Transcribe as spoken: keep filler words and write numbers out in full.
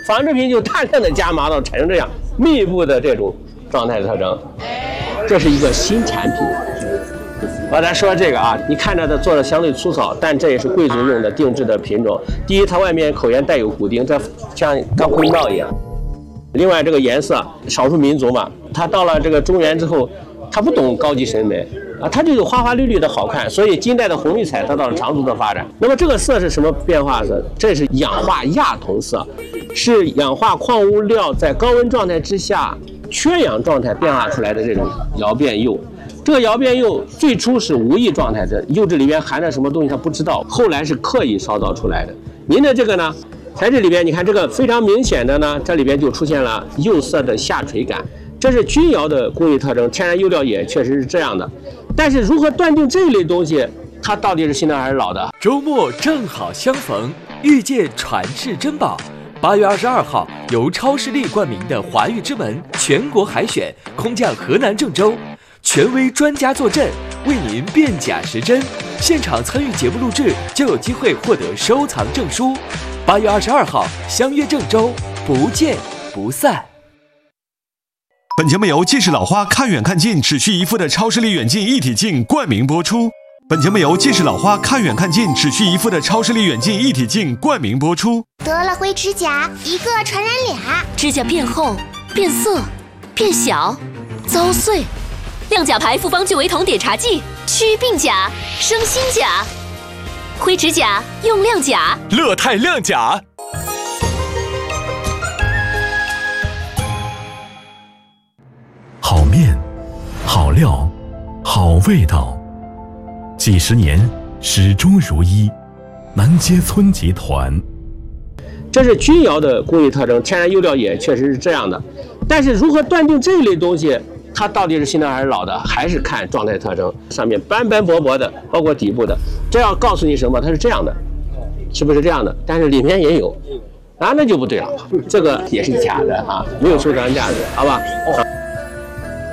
仿制品就大量的加码到产生这样密布的这种状态特征，这是一个新产品。我来说这个啊，你看着它做的相对粗糙，但这也是贵族用的定制的品种。第一，它外面口沿带有骨钉，这像钢盔帽一样。另外，这个颜色，少数民族嘛，他到了这个中原之后，他不懂高级审美啊，他就有花花绿绿的好看，所以近代的红绿彩得到了长足的发展。那么这个色是什么变化色？这是氧化亚铜色，是氧化矿物料在高温状态之下缺氧状态变化出来的这种窑变釉。这个窑变釉最初是无意状态的，釉质里面含着什么东西他不知道，后来是刻意烧造出来的。您的这个呢，材质里边你看这个非常明显的呢，这里边就出现了釉色的下垂感，这是钧窑的工艺特征，天然釉料也确实是这样的。但是如何断定这一类东西它到底是新的还是老的？ 周末正好相逢，遇见传世珍宝。八月二十二号，由超视力冠名的华域之门全国海选空降河南郑州，权威专家坐镇，为您辨假识真。现场参与节目录制就有机会获得收藏证书。八月二十二号，相约郑州，不见不散。 本节目由近视老花看远看近只需一副的超视力远近一体镜冠名播出。本节目由近视老花看远看近只需一副的超视力远近一体镜冠名播出。 得了灰指甲，一个传染俩， 指甲变厚、变色、变小、遭碎。亮甲牌复方聚维酮碘茶剂，祛病甲，生新甲。灰指甲用亮甲， 乐泰亮甲。 好面，好料，好味道，几十年始终如一。南街村集团。 这是钧窑的工艺特征，天然釉料也确实是这样的。但是如何断定这一类东西它到底是新的还是老的，还是看状态特征，上面斑斑驳驳的，包括底部的，这要告诉你什么？它是这样的，是不是这样的？但是里面也有啊，那就不对了，这个也是假的啊，没有收藏价值，好吧？啊